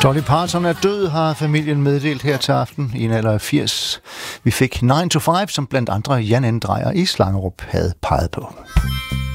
Dolly Parton er død, har familien meddelt her til aften i en alder af 80. Vi fik 9 to 5, som blandt andre Jan N. Dreyer i Slangerup havde peget på.